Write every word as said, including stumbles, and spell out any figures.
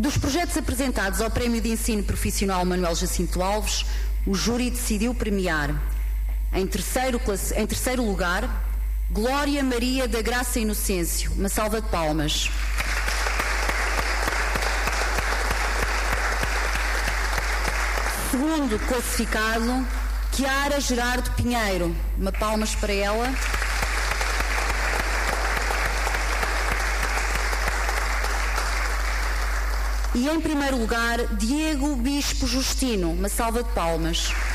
Dos projetos apresentados ao Prémio de Ensino Profissional Manuel Jacinto Alves, o júri decidiu premiar, em terceiro, em terceiro lugar, Glória Maria da Graça Inocêncio. Uma salva de palmas. Segundo classificado, Chiara Gerardo Pinheiro. Uma palmas para ela. E em primeiro lugar, Diego Bispo Justino. Uma salva de palmas.